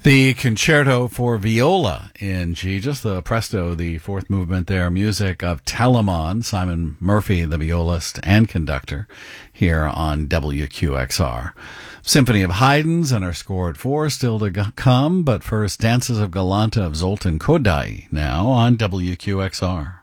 The Concerto for Viola in G, just the presto, the fourth movement there, music of Telemon, Simon Murphy, the violist and conductor, here on WQXR. Symphony of Haydn's and our score at 4 still to come, but first, Dances of Galanta of Zoltan Kodály now on WQXR.